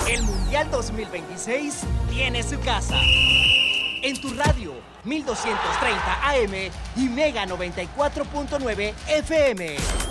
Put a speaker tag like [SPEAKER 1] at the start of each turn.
[SPEAKER 1] El Mundial 2026 tiene su casa. En tu radio, 1230 AM y Mega 94.9 FM.